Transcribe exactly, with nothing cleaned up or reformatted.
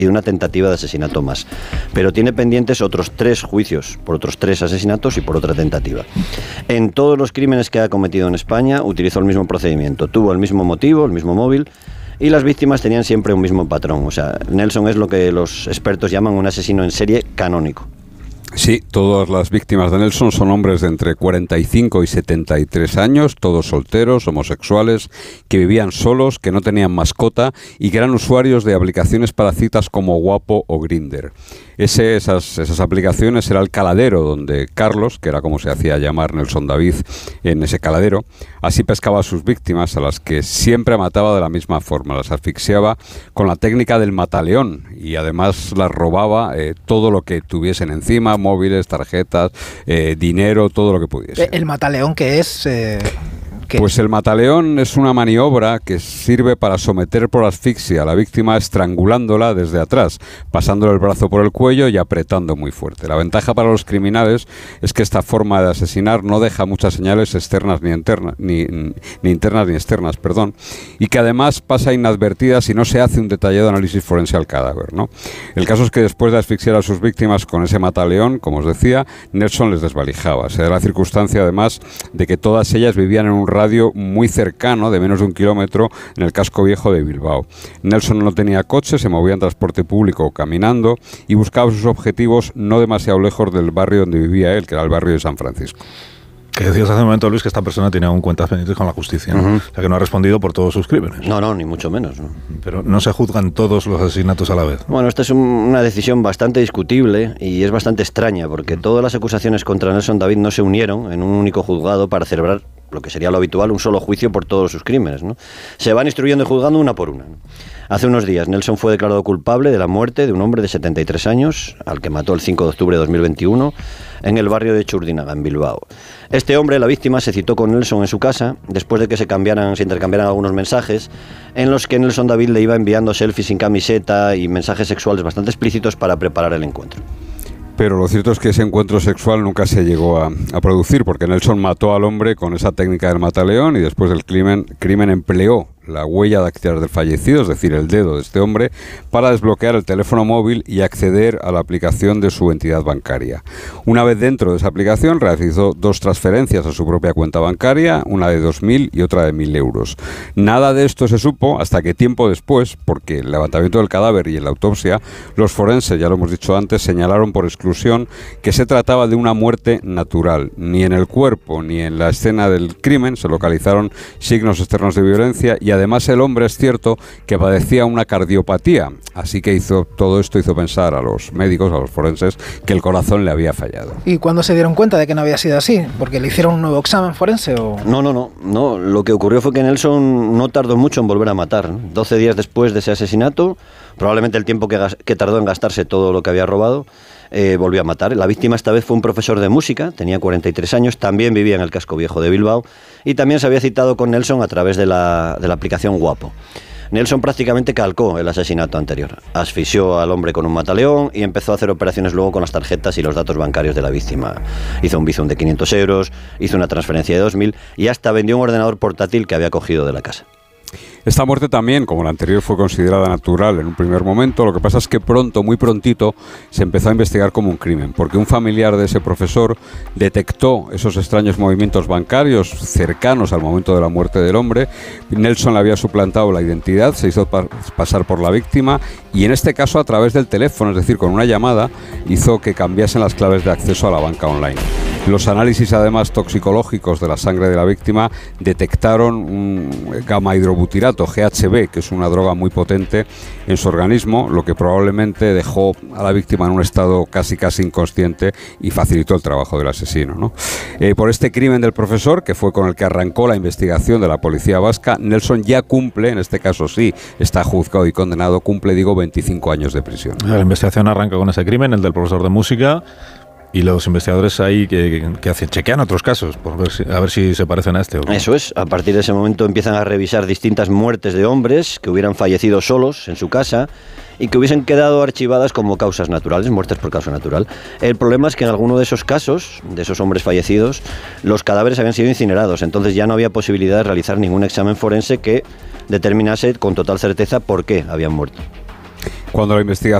y de una tentativa de asesinato más. Pero tiene pendientes otros tres juicios, por otros tres asesinatos y por otra tentativa. En todos los crímenes que ha cometido en España utilizó el mismo procedimiento, tuvo el mismo motivo, el mismo móvil, y las víctimas tenían siempre un mismo patrón. O sea, Nelson es lo que los expertos llaman un asesino en serie canónico. Sí, todas las víctimas de Nelson son hombres de entre cuarenta y cinco y setenta y tres años, todos solteros, homosexuales, que vivían solos, que no tenían mascota y que eran usuarios de aplicaciones para citas como Guapo o Grindr. Ese, esas, esas aplicaciones era el caladero donde Carlos, que era como se hacía llamar Nelson David en ese caladero, así pescaba a sus víctimas, a las que siempre mataba de la misma forma, las asfixiaba con la técnica del mataleón y además las robaba eh, todo lo que tuviesen encima, móviles, tarjetas, eh, dinero, todo lo que pudiese. El mataleón, que es... Eh, ¿qué? Pues el mataleón es una maniobra que sirve para someter por asfixia a la víctima estrangulándola desde atrás, pasándole el brazo por el cuello y apretando muy fuerte. La ventaja para los criminales es que esta forma de asesinar no deja muchas señales externas ni internas, ni, ni internas ni externas, perdón, y que además pasa inadvertida si no se hace un detallado análisis forense al cadáver, ¿no? El caso es que después de asfixiar a sus víctimas con ese mataleón, como os decía, Nelson les desvalijaba. Se da la circunstancia además de que todas ellas vivían en un radio muy cercano, de menos de un kilómetro, en el casco viejo de Bilbao. Nelson no tenía coche, se movía en transporte público o caminando y buscaba sus objetivos no demasiado lejos del barrio donde vivía él, que era el barrio de San Francisco. Que decías hace un momento, Luis, que esta persona tiene aún cuentas pendientes con la justicia, ¿no? Uh-huh. O sea, que no ha respondido por todos sus crímenes. No, no, ni mucho menos, ¿no? Pero no se juzgan todos los asesinatos a la vez. Bueno, esta es un, una decisión bastante discutible y es bastante extraña, porque todas las acusaciones contra Nelson David no se unieron en un único juzgado para celebrar lo que sería lo habitual, un solo juicio por todos sus crímenes, ¿no? Se van instruyendo y juzgando una por una, ¿no? Hace unos días, Nelson fue declarado culpable de la muerte de un hombre de setenta y tres años, al que mató el cinco de octubre de dos mil veintiuno, en el barrio de Txurdinaga, en Bilbao. Este hombre, la víctima, se citó con Nelson en su casa, después de que se cambiaran, se intercambiaran algunos mensajes, en los que Nelson David le iba enviando selfies sin camiseta y mensajes sexuales bastante explícitos para preparar el encuentro. Pero lo cierto es que ese encuentro sexual nunca se llegó a, a producir, porque Nelson mató al hombre con esa técnica del mataleón y después del crimen, crimen empleó la huella dactilar del fallecido, es decir, el dedo de este hombre, para desbloquear el teléfono móvil y acceder a la aplicación de su entidad bancaria. Una vez dentro de esa aplicación, realizó dos transferencias a su propia cuenta bancaria, una de dos mil y otra de mil euros. Nada de esto se supo hasta que tiempo después, porque el levantamiento del cadáver y en la autopsia, los forenses, ya lo hemos dicho antes, señalaron por exclusión que se trataba de una muerte natural. Ni en el cuerpo ni en la escena del crimen se localizaron signos externos de violencia y además el hombre, es cierto, que padecía una cardiopatía, así que hizo todo esto hizo pensar a los médicos, a los forenses, que el corazón le había fallado. ¿Y cuándo se dieron cuenta de que no había sido así? ¿Porque le hicieron un nuevo examen forense o...? No, no, no, no. Lo que ocurrió fue que Nelson no tardó mucho en volver a matar, ¿no? doce días después de ese asesinato, probablemente el tiempo que, que tardó en gastarse todo lo que había robado, Eh, volvió a matar. La víctima esta vez fue un profesor de música, tenía cuarenta y tres años, también vivía en el casco viejo de Bilbao y también se había citado con Nelson a través de la, de la aplicación Guapo. Nelson prácticamente calcó el asesinato anterior. Asfixió al hombre con un mataleón y empezó a hacer operaciones luego con las tarjetas y los datos bancarios de la víctima. Hizo un bizum de quinientos euros, hizo una transferencia de dos mil y hasta vendió un ordenador portátil que había cogido de la casa. Esta muerte también, como la anterior, fue considerada natural en un primer momento. Lo que pasa es que pronto, muy prontito, se empezó a investigar como un crimen, porque un familiar de ese profesor detectó esos extraños movimientos bancarios cercanos al momento de la muerte del hombre. Nelson le había suplantado la identidad, se hizo pa- pasar por la víctima y en este caso a través del teléfono, es decir, con una llamada, hizo que cambiasen las claves de acceso a la banca online. Los análisis, además, toxicológicos de la sangre de la víctima detectaron un gamma hidrobutirato, G H B, que es una droga muy potente en su organismo, lo que probablemente dejó a la víctima en un estado casi casi inconsciente y facilitó el trabajo del asesino, ¿no? Eh, por este crimen del profesor, que fue con el que arrancó la investigación de la policía vasca, Nelson ya cumple, en este caso sí, está juzgado y condenado, cumple, digo, veinticinco años de prisión. La investigación arranca con ese crimen, el del profesor de música. Y los investigadores ahí que, que hacen, chequean otros casos, por ver si, a ver si se parecen a este. ¿O no? Eso es, a partir de ese momento empiezan a revisar distintas muertes de hombres que hubieran fallecido solos en su casa y que hubiesen quedado archivadas como causas naturales, muertes por causa natural. El problema es que en alguno de esos casos, de esos hombres fallecidos, los cadáveres habían sido incinerados, entonces ya no había posibilidad de realizar ningún examen forense que determinase con total certeza por qué habían muerto. Cuando la investigación